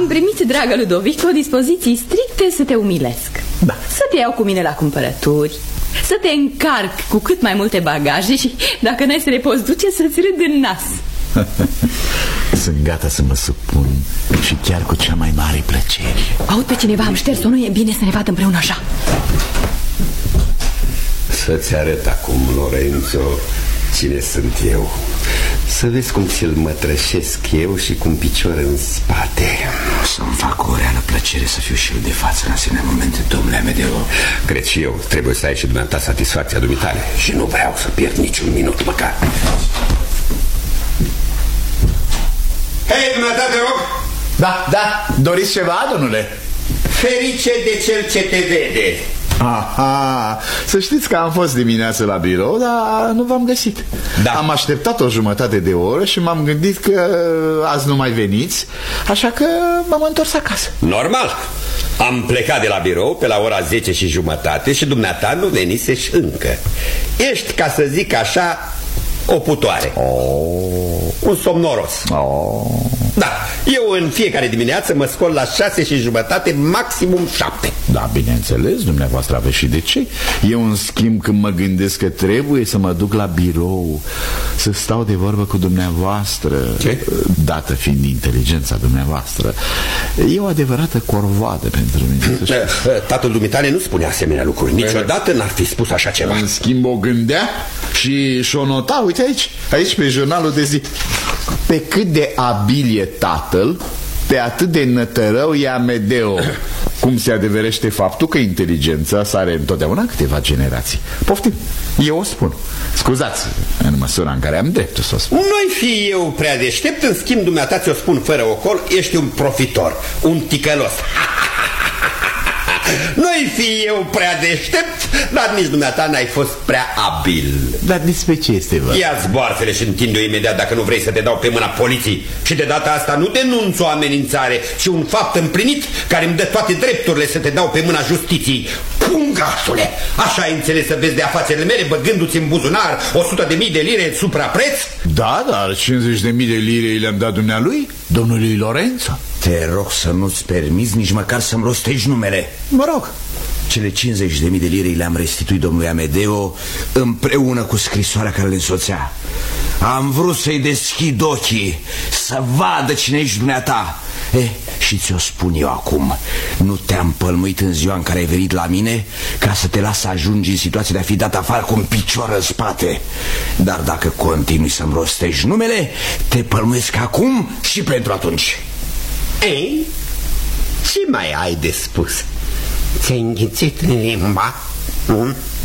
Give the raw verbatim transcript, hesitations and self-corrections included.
primit, dragă Ludovico, dispoziții stricte să te umilesc. Da. Să te iau cu mine la cumpărături, să te încarc cu cât mai multe bagaje și, dacă n-ai să le poți duce, să-ți râd în nas. Sunt gata să mă supun și chiar cu cea mai mare plăcere. Aud pe cineva, am șters-o, nu e bine să ne vadă împreună așa. Să-ți arăt acum, Lorenzo, cine sunt eu. Să vezi cum ți-l mătrășesc eu și cu un picior în spate. Să-mi fac o reală plăcere să fiu și eu de față în asemenea momente, domnule Amedeo. Cred și eu, trebuie să ai și dumneata satisfacția dumitale. Și nu vreau să pierd niciun minut măcar. Hei, dumneata, te rog! Da, da, doriți ceva, domnule? Ferice de cel ce te vede. Aha, să știți că am fost dimineața la birou, dar nu v-am găsit. Da. Am așteptat o jumătate de oră și m-am gândit că azi nu mai veniți, așa că m-am întors acasă. Normal. Am plecat de la birou pe la ora zece și jumătate și dumneata nu veniseși încă. Ești, ca să zic așa, o putoare. Oh. Un somnoros. Oh. Da, eu în fiecare dimineață mă scol la șase și jumătate, maximum șapte. Da, bineînțeles, dumneavoastră aveți și de ce. Eu, în schimb, când mă gândesc că trebuie să mă duc la birou, să stau de vorbă cu dumneavoastră, ce? Dată fiind inteligența dumneavoastră, e o adevărată corvoadă pentru mine. Tatăl dumitale nu spunea asemenea lucruri. Niciodată n-ar fi spus așa ceva. În schimb o gândea și și-o nota, uite aici, aici pe jurnalul de zi. Pe cât de abil e tatăl, pe atât de nătărău e Amedeo. Cum se adeverește faptul că inteligența sare întotdeauna câteva generații. Poftim, eu o spun. Scuzați, în măsura în care am dreptul să o spun. Nu-i fi eu prea deștept, în schimb dumneata ți-o spun fără ocol, ești un profitor, un ticălos. Nu-i fi eu prea deștept, dar nici dumneata n-ai fost prea abil. Dar despre ce este vorba? Ia-ți boarfele și întinde-o imediat dacă nu vrei să te dau pe mâna poliției. Și de data asta nu denunț o amenințare, ci un fapt împlinit care îmi dă toate drepturile să te dau pe mâna justiției. Pungașule, așa ai înțeles să vezi de afacerile mele, băgându-ți în buzunar o sută de mii de lire suprapreț? Da, dar cincizeci de mii de lire le-am dat dumnealui, domnului Lorenzo. Te rog să nu-ți permiți nici măcar să-mi rostești numele. Mă rog. Cele cincizeci de mii de lire le-am restituit domnului Amedeo împreună cu scrisoarea care le însoțea. Am vrut să-i deschid ochii, să vadă cine ești dumneata. Eh, și ți-o spun eu acum, nu te-am pălmuit în ziua în care ai venit la mine ca să te las să ajungi în situația de a fi dat afară cu un picior în spate. Dar dacă continui să-mi rostești numele, te pălmuiesc acum și pentru atunci. Ei, ce mai ai de spus? Ți-ai înghițit în limba? Hmm?